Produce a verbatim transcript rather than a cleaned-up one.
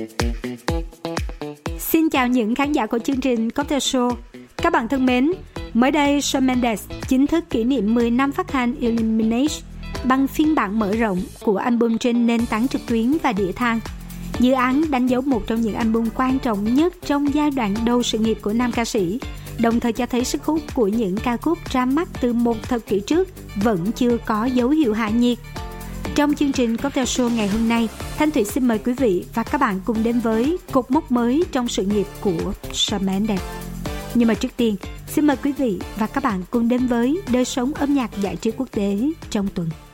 Xin chào những khán giả của chương trình Cocktail Show. Các bạn thân mến, mới đây Shawn Mendes chính thức kỷ niệm mười năm phát hành Illuminate bằng phiên bản mở rộng của album trên nền tảng trực tuyến và đĩa than. Dự án đánh dấu một trong những album quan trọng nhất trong giai đoạn đầu sự nghiệp của nam ca sĩ, đồng thời cho thấy sức hút của những ca khúc ra mắt từ một thập kỷ trước vẫn chưa có dấu hiệu hạ nhiệt. Trong chương trình Cocktail Show ngày hôm nay, Thanh Thủy xin mời quý vị và các bạn cùng đến với cột mốc mới trong sự nghiệp của Shawn Mendes. Nhưng mà trước tiên, xin mời quý vị và các bạn cùng đến với đời sống âm nhạc giải trí quốc tế trong tuần.